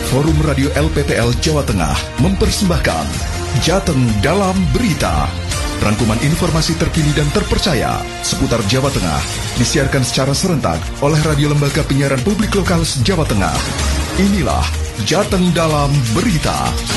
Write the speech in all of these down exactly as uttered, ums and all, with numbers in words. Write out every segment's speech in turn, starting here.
Forum Radio L P T L Jawa Tengah mempersembahkan Jateng Dalam Berita. Rangkuman informasi terkini dan terpercaya seputar Jawa Tengah disiarkan secara serentak oleh Radio Lembaga Penyiaran Publik Lokal Jawa Tengah. Inilah Jateng Dalam Berita.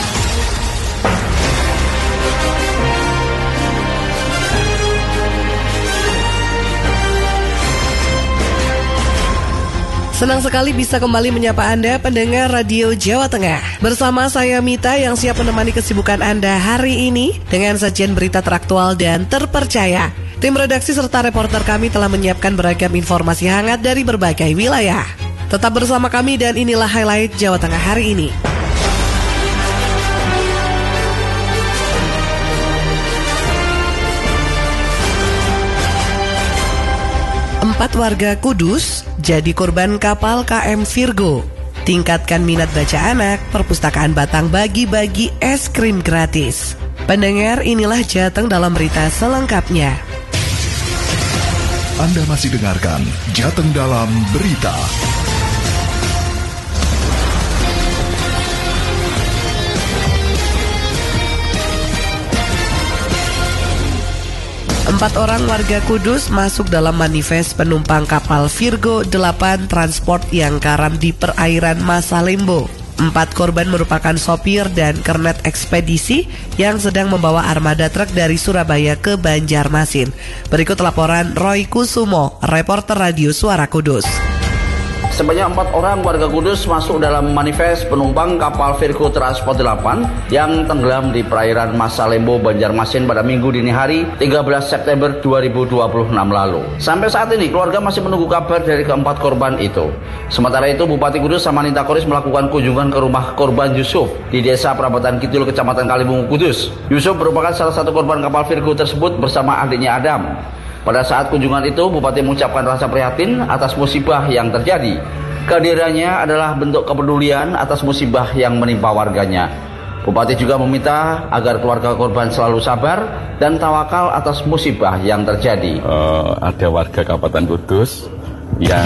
Senang sekali bisa kembali menyapa Anda pendengar Radio Jawa Tengah. Bersama saya Mita yang siap menemani kesibukan Anda hari ini dengan sajian berita teraktual dan terpercaya. Tim redaksi serta reporter kami telah menyiapkan beragam informasi hangat dari berbagai wilayah. Tetap bersama kami dan inilah highlight Jawa Tengah hari ini. Empat warga Kudus jadi korban kapal K M Virgo. Tingkatkan minat baca anak, perpustakaan Batang bagi-bagi es krim gratis. Pendengar, inilah Jateng Dalam Berita selengkapnya. Anda masih dengarkan Jateng Dalam Berita. Empat orang warga Kudus masuk dalam manifest penumpang kapal Virgo delapan Transport yang karam di perairan Masalembo. Empat korban merupakan sopir dan kernet ekspedisi yang sedang membawa armada truk dari Surabaya ke Banjarmasin. Berikut laporan Roy Kusumo, reporter Radio Suara Kudus. Sebanyak empat orang warga Kudus masuk dalam manifest penumpang kapal Virgo Transport delapan yang tenggelam di perairan Masalembo, Banjarmasin pada Minggu dini hari tiga belas September dua ribu dua puluh enam lalu. Sampai saat ini keluarga masih menunggu kabar dari keempat korban itu. Sementara itu Bupati Kudus Samanita Koris melakukan kunjungan ke rumah korban Yusuf di Desa Prabatan Kidul, Kecamatan Kalibungu, Kudus. Yusuf merupakan salah satu korban kapal Virgo tersebut bersama adiknya Adam. Pada saat kunjungan itu, Bupati mengucapkan rasa prihatin atas musibah yang terjadi. Kehadirannya adalah bentuk kepedulian atas musibah yang menimpa warganya. Bupati juga meminta agar keluarga korban selalu sabar dan tawakal atas musibah yang terjadi. Uh, ada warga Kabupaten Kudus yang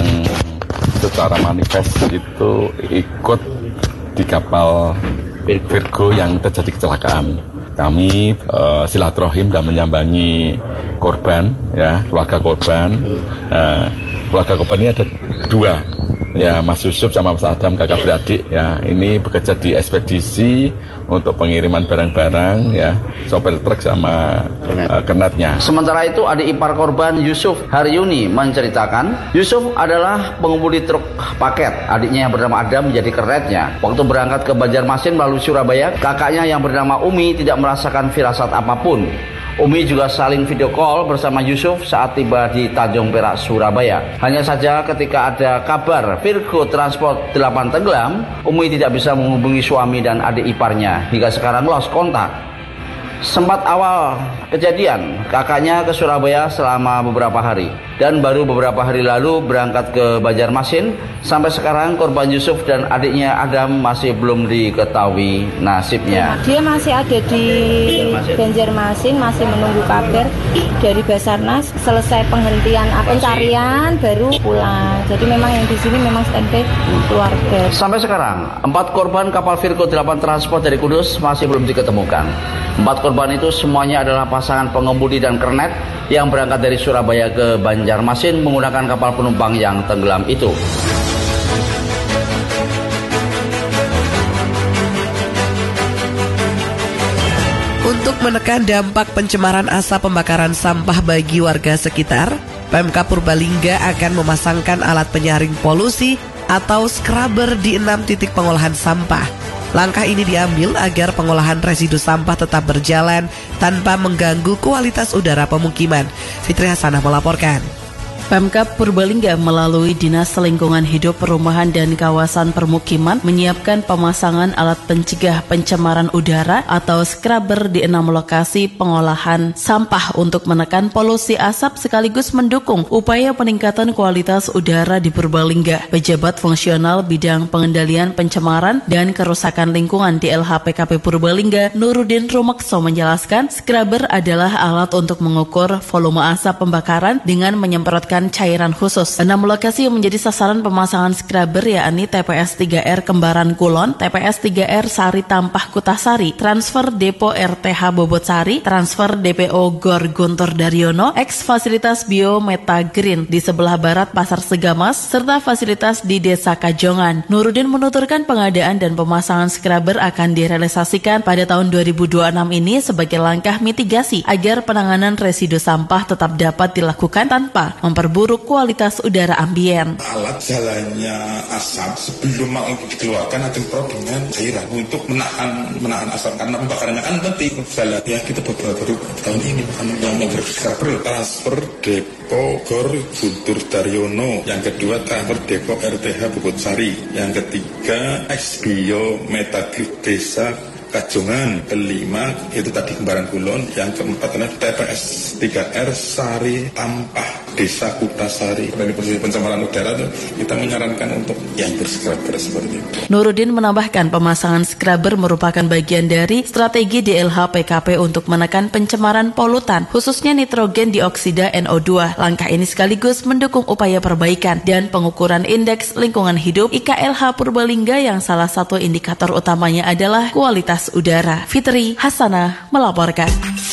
secara manifest itu ikut di kapal Virgo yang terjadi kecelakaan. Kami uh, silaturahim dan menyambangi korban, ya, keluarga korban. Uh, keluarga korban ini ada dua, ya, Mas Yusuf sama Mas Adam, kakak beradik, ya. Ini bekerja di ekspedisi untuk pengiriman barang-barang, ya, sopir truk sama uh, kernetnya. Sementara itu adik ipar korban Yusuf Haryuni menceritakan, Yusuf adalah pengemudi truk paket. Adiknya yang bernama Adam menjadi kernetnya. Waktu berangkat ke Banjarmasin melalui Surabaya, kakaknya yang bernama Umi tidak merasakan firasat apapun. Umi juga saling video call bersama Yusuf saat tiba di Tanjung Perak, Surabaya. Hanya saja ketika ada kabar Virgo Transport delapan tenggelam, Umi tidak bisa menghubungi suami dan adik iparnya. Hingga sekarang lost kontak. Sempat awal kejadian, kakaknya ke Surabaya selama beberapa hari dan baru beberapa hari lalu berangkat ke Banjarmasin. Sampai sekarang korban Yusuf dan adiknya Adam masih belum diketahui nasibnya. Dia masih ada di Banjarmasin, masih menunggu kabar dari Basarnas. Selesai penghentian pencarian baru pulang. Jadi memang yang di sini memang standby keluarga. Sampai sekarang empat korban kapal Virgo delapan Transport dari Kudus masih belum diketemukan. Empat korban itu semuanya adalah pasangan pengemudi dan kernet yang berangkat dari Surabaya ke Banjarmasin menggunakan kapal penumpang yang tenggelam itu. Untuk menekan dampak pencemaran asap pembakaran sampah bagi warga sekitar, Pemkab Purbalingga akan memasangkan alat penyaring polusi atau scrubber di enam titik pengolahan sampah. Langkah ini diambil agar pengolahan residu sampah tetap berjalan tanpa mengganggu kualitas udara pemukiman. Fitri Hasanah melaporkan. Pemkab Purbalingga melalui Dinas Lingkungan Hidup Perumahan dan Kawasan Permukiman menyiapkan pemasangan alat pencegah pencemaran udara atau scrubber di enam lokasi pengolahan sampah untuk menekan polusi asap sekaligus mendukung upaya peningkatan kualitas udara di Purbalingga. Pejabat fungsional bidang pengendalian pencemaran dan kerusakan lingkungan di L H P K P Purbalingga, Nurudin Rumekso menjelaskan, scrubber adalah alat untuk mengukur volume asap pembakaran dengan menyemprotkan menyediakan cairan khusus. Enam lokasi yang menjadi sasaran pemasangan scrubber yakni T P S tiga R Kembaran Kulon, T P S tiga R Sari Tampah Kutasari, transfer Depo R T H Bobotsari, transfer D P O Gor Guntur Daryono, eks fasilitas Bio Meta Green di sebelah barat Pasar Segamas, serta fasilitas di Desa Kajongan. Nurudin menuturkan pengadaan dan pemasangan scrubber akan direalisasikan pada tahun dua ribu dua puluh enam ini sebagai langkah mitigasi agar penanganan residu sampah tetap dapat dilakukan tanpa memperburuk kualitas udara ambien. Alat jalannya asap sebelum mau dikeluarkan ada pro dengan cairan untuk menahan menahan asap karena pembakarannya kan penting. Jalan ya kita beberapa baru tahun ini yang menggerak scrubber transfer Depo Gor Guntur Daryono, yang kedua transfer Depo R T H Bobotsari, yang ketiga eks Bio Meta Green Desa Kajongan, kelima itu tadi Kembaran Kulon, yang keempat adalah T P S tiga R Sari Tampah Desa Kutasari. Dari posisi pencemaran udara itu kita menyarankan untuk yang berscrubber seperti itu. Nurudin menambahkan pemasangan scrubber merupakan bagian dari strategi D L H P K P untuk menekan pencemaran polutan, khususnya nitrogen dioksida N O dua. Langkah ini sekaligus mendukung upaya perbaikan dan pengukuran indeks lingkungan hidup I K L H Purbalingga yang salah satu indikator utamanya adalah kualitas udara. Fitri Hasanah melaporkan.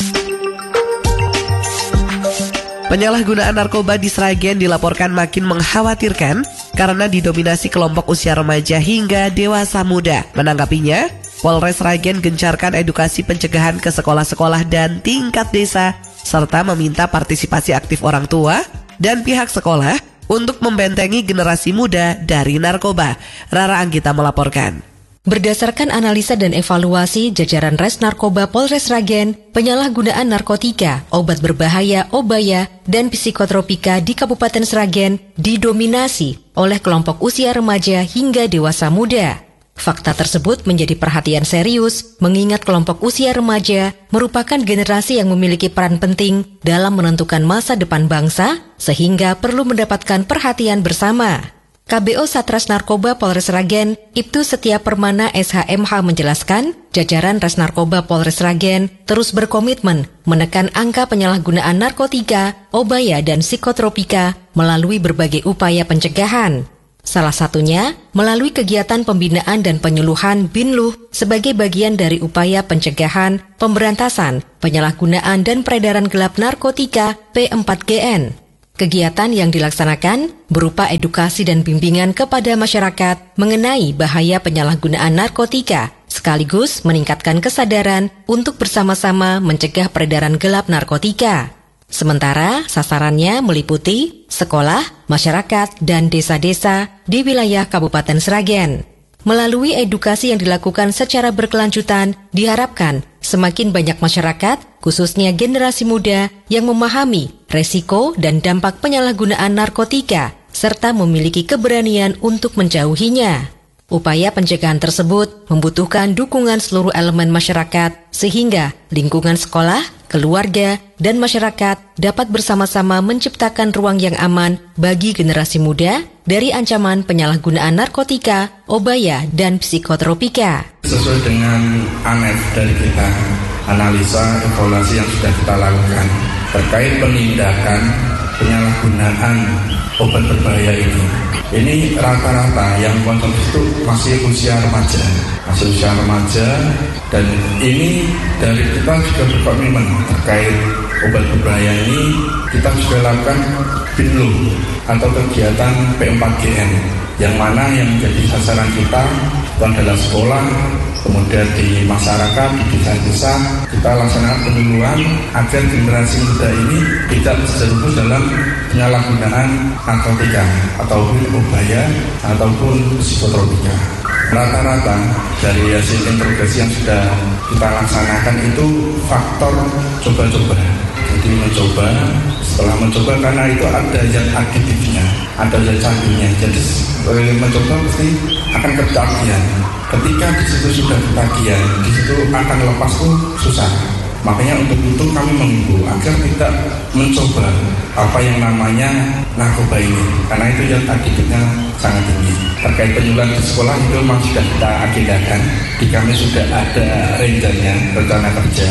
Penyalahgunaan narkoba di Sragen dilaporkan makin mengkhawatirkan karena didominasi kelompok usia remaja hingga dewasa muda. Menanggapinya, Polres Sragen gencarkan edukasi pencegahan ke sekolah-sekolah dan tingkat desa, serta meminta partisipasi aktif orang tua dan pihak sekolah untuk membentengi generasi muda dari narkoba. Rara Anggita melaporkan. Berdasarkan analisa dan evaluasi jajaran Res Narkoba Polres Sragen, penyalahgunaan narkotika, obat berbahaya, obaya, dan psikotropika di Kabupaten Sragen didominasi oleh kelompok usia remaja hingga dewasa muda. Fakta tersebut menjadi perhatian serius mengingat kelompok usia remaja merupakan generasi yang memiliki peran penting dalam menentukan masa depan bangsa sehingga perlu mendapatkan perhatian bersama. K B O Satras Narkoba Polres Sragen, Ibtu Setia Permana S H M H menjelaskan, jajaran Res Narkoba Polres Sragen terus berkomitmen menekan angka penyalahgunaan narkotika, obaya, dan psikotropika melalui berbagai upaya pencegahan. Salah satunya melalui kegiatan pembinaan dan penyuluhan Binluh sebagai bagian dari upaya pencegahan, pemberantasan, penyalahgunaan dan peredaran gelap narkotika P empat G N. Kegiatan yang dilaksanakan berupa edukasi dan bimbingan kepada masyarakat mengenai bahaya penyalahgunaan narkotika, sekaligus meningkatkan kesadaran untuk bersama-sama mencegah peredaran gelap narkotika. Sementara sasarannya meliputi sekolah, masyarakat, dan desa-desa di wilayah Kabupaten Sragen. Melalui edukasi yang dilakukan secara berkelanjutan, diharapkan semakin banyak masyarakat, khususnya generasi muda, yang memahami resiko dan dampak penyalahgunaan narkotika, serta memiliki keberanian untuk menjauhinya. Upaya pencegahan tersebut membutuhkan dukungan seluruh elemen masyarakat, sehingga lingkungan sekolah, keluarga, dan masyarakat dapat bersama-sama menciptakan ruang yang aman bagi generasi muda dari ancaman penyalahgunaan narkotika, obaya, dan psikotropika. Sesuai dengan A N E F dari kita, analisa evaluasi yang sudah kita lakukan terkait penindakan penyalahgunaan obat berbahaya ini. Ini rata-rata yang konsumsi itu masih usia remaja, masih usia remaja, dan ini dari kita juga berkomitmen terkait obat berbahaya ini. Kita juga lakukan Binluh atau kegiatan P empat G N, yang mana yang menjadi sasaran kita itu adalah sekolah, kemudian di masyarakat, di desa-desa, kita laksanakan penyuluhan agar generasi muda ini tidak terjerumus dalam penyalahgunaan narkotika ataupun obaya ataupun psikotropika. Rata-rata dari hasil interogasi yang sudah kita laksanakan itu faktor coba-coba. Jadi mencoba, setelah mencoba karena itu ada yang aditifnya, ada yang candunya. Jadi mencoba pasti akan ketagihan. Ketika di situ sudah ketagihan, di situ akan lepas pun susah. Makanya untuk itu kami menghimbau agar tidak mencoba apa yang namanya narkoba ini, karena itu yang aditifnya sangat tinggi. Terkait penyuluhan di sekolah itu memang sudah kita agendakan, di kami sudah ada rencananya, rencana kerja.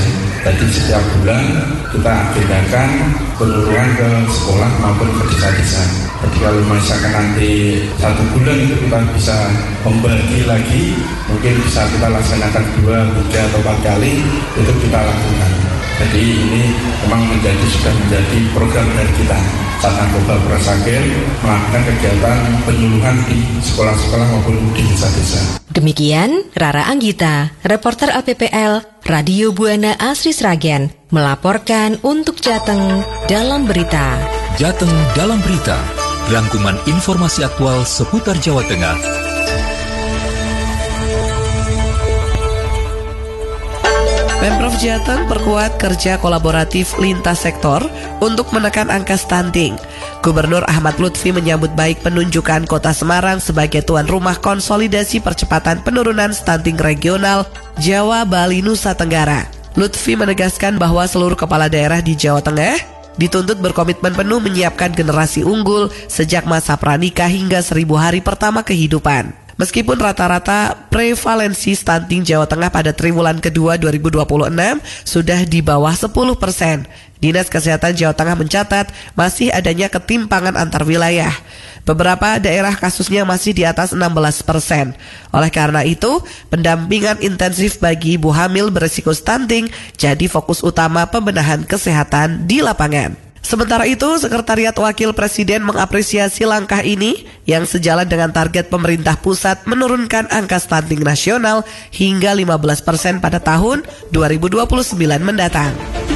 Jadi setiap bulan kita agendakan penurunan ke sekolah maupun ke desa-desa. Jadi kalau misalkan nanti satu bulan itu kita bisa membagi lagi, mungkin bisa kita laksanakan dua, tiga atau empat kali, itu kita lakukan. Jadi ini memang menjadi sudah menjadi program dari kita. Sat Narkoba Polres Sragen melakukan kegiatan penyuluhan di sekolah-sekolah maupun di desa-desa. Demikian Rara Anggita, reporter A P P L Radio Buana Asri Sragen melaporkan untuk Jateng dalam berita. Jateng dalam berita, rangkuman informasi aktual seputar Jawa Tengah. Pemprov Jateng perkuat kerja kolaboratif lintas sektor untuk menekan angka stunting. Gubernur Ahmad Lutfi menyambut baik penunjukan Kota Semarang sebagai tuan rumah konsolidasi percepatan penurunan stunting regional Jawa, Bali, Nusa Tenggara. Lutfi menegaskan bahwa seluruh kepala daerah di Jawa Tengah dituntut berkomitmen penuh menyiapkan generasi unggul sejak masa pranikah hingga seribu hari pertama kehidupan. Meskipun rata-rata prevalensi stunting Jawa Tengah pada triwulan kedua dua ribu dua puluh enam sudah di bawah sepuluh persen, Dinas Kesehatan Jawa Tengah mencatat masih adanya ketimpangan antar wilayah. Beberapa daerah kasusnya masih di atas enam belas persen. Oleh karena itu, pendampingan intensif bagi ibu hamil berisiko stunting jadi fokus utama pembenahan kesehatan di lapangan. Sementara itu, Sekretariat Wakil Presiden mengapresiasi langkah ini yang sejalan dengan target pemerintah pusat menurunkan angka stunting nasional hingga lima belas persen pada tahun dua ribu dua puluh sembilan mendatang.